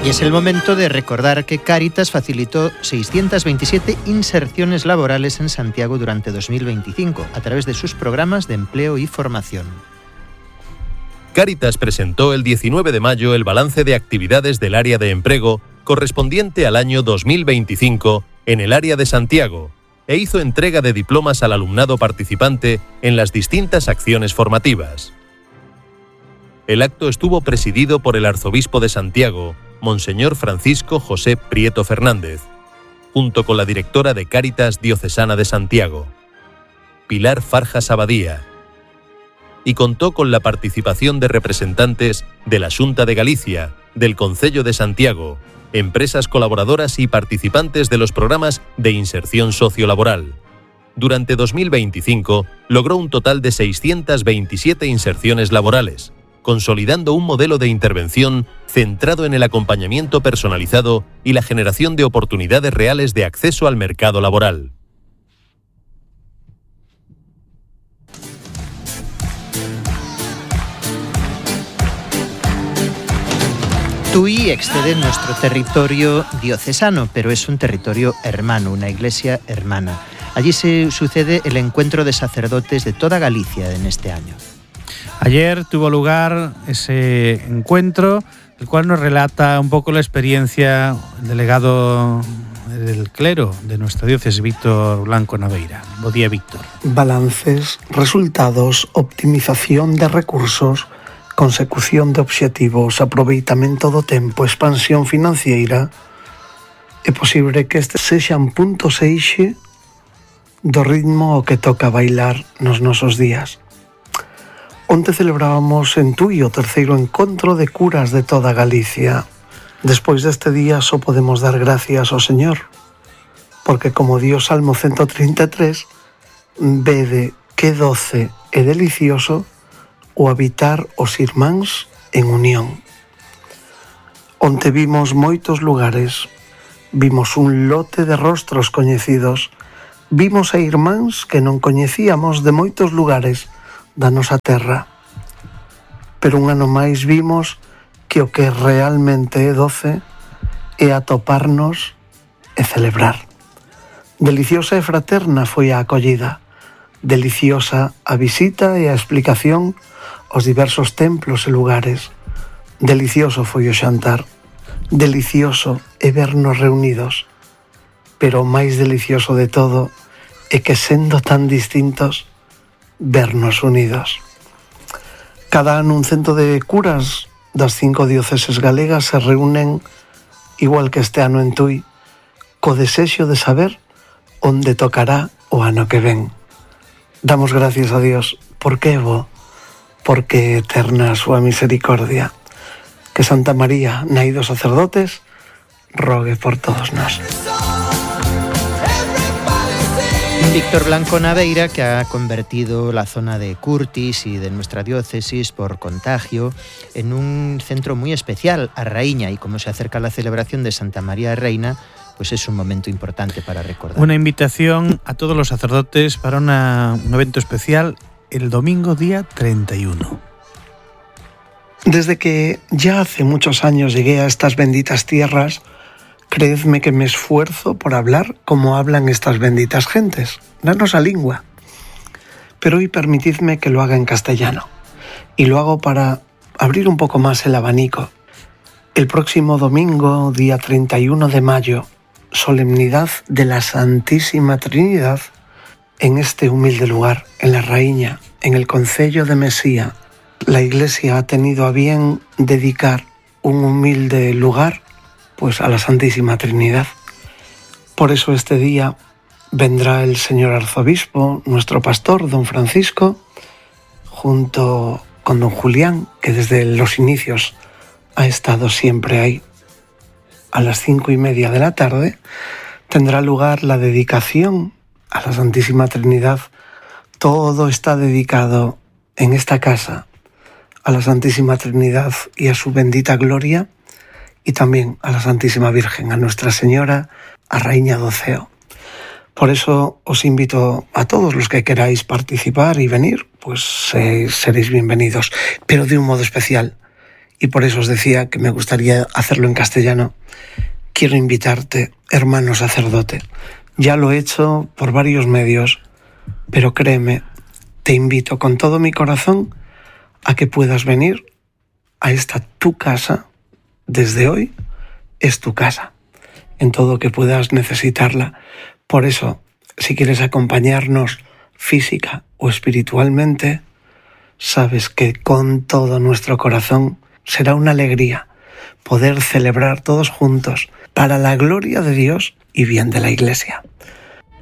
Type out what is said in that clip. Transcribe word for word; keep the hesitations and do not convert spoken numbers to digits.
Y es el momento de recordar que Cáritas facilitó seiscientas veintisiete inserciones laborales en Santiago durante dos mil veinticinco a través de sus programas de empleo y formación. Cáritas presentó el diecinueve de mayo el balance de actividades del área de empleo correspondiente al año dos mil veinticinco en el área de Santiago e hizo entrega de diplomas al alumnado participante en las distintas acciones formativas. El acto estuvo presidido por el arzobispo de Santiago, Monseñor Francisco José Prieto Fernández, junto con la directora de Cáritas Diocesana de Santiago, Pilar Farjas Abadía, y contó con la participación de representantes de la Xunta de Galicia, del Concello de Santiago, empresas colaboradoras y participantes de los programas de inserción sociolaboral. Durante dos mil veinticinco logró un total de seiscientas veintisiete inserciones laborales, consolidando un modelo de intervención centrado en el acompañamiento personalizado y la generación de oportunidades reales de acceso al mercado laboral. Tui excede nuestro territorio diocesano, pero es un territorio hermano, una iglesia hermana. Allí se sucede el encuentro de sacerdotes de toda Galicia en este año. Ayer tuvo lugar ese encuentro, el cual nos relata un poco la experiencia del delegado del clero de nuestra diócesis, Víctor Blanco Naveira. Buen día, Víctor. Balances, resultados, optimización de recursos, consecución de obxectivos, aproveitamento do tempo, expansión financiera. É posible que este sexan puntos eixe do ritmo ao que toca bailar nos nosos días. Onte celebrábamos en Tui o terceiro encontro de curas de toda Galicia. Despois deste día só podemos dar gracias ao Señor, porque como di o Salmo ciento treinta e tres, vede que doce e delicioso o habitar os irmáns en unión. Onte vimos moitos lugares, vimos un lote de rostros coñecidos, vimos a irmáns que non coñecíamos de moitos lugares da nosa terra. Pero un ano máis vimos que o que realmente é doce é atoparnos e celebrar. Deliciosa e fraterna foi a acollida, deliciosa a visita e a explicación aos diversos templos e lugares, delicioso foi o xantar, delicioso é vernos reunidos, pero o máis delicioso de todo é que sendo tan distintos, vernos unidos. Cada ano un cento de curas das cinco dioceses galegas se reúnen, igual que este ano en Tui, co desexo de saber onde tocará o ano que ven. Damos gracias a Dios porque é bo, porque é eterna a súa misericordia. Que Santa María, nai dos sacerdotes, rogue por todos nós. Víctor Blanco Naveira, que ha convertido la zona de Curtis y de nuestra diócesis por contagio en un centro muy especial, a Raíña, y como se acerca la celebración de Santa María Reina, pues es un momento importante para recordar. Una invitación a todos los sacerdotes para una, un evento especial el domingo día treinta y uno. Desde que ya hace muchos años llegué a estas benditas tierras, creedme que me esfuerzo por hablar como hablan estas benditas gentes, la nosa lingua. Pero hoy permitidme que lo haga en castellano. Y lo hago para abrir un poco más el abanico. El próximo domingo, día treinta y uno de mayo, solemnidad de la Santísima Trinidad, en este humilde lugar, en la Raíña, en el concello de Mesía, la Iglesia ha tenido a bien dedicar un humilde lugar pues a la Santísima Trinidad. Por eso este día vendrá el señor arzobispo, nuestro pastor, don Francisco, junto con don Julián, que desde los inicios ha estado siempre ahí. A las cinco y media de la tarde tendrá lugar la dedicación a la Santísima Trinidad. Todo está dedicado en esta casa a la Santísima Trinidad y a su bendita gloria, y también a la Santísima Virgen, a Nuestra Señora, a Raíña do Ceo. Por eso os invito a todos los que queráis participar y venir, pues eh, seréis bienvenidos, pero de un modo especial. y por eso os decía que me gustaría hacerlo en castellano. Quiero invitarte, hermano sacerdote. Ya lo he hecho por varios medios, pero créeme, te invito con todo mi corazón a que puedas venir a esta tu casa. Desde hoy es tu casa, en todo que puedas necesitarla. Por eso, si quieres acompañarnos física o espiritualmente, sabes que con todo nuestro corazón será una alegría poder celebrar todos juntos para la gloria de Dios y bien de la Iglesia.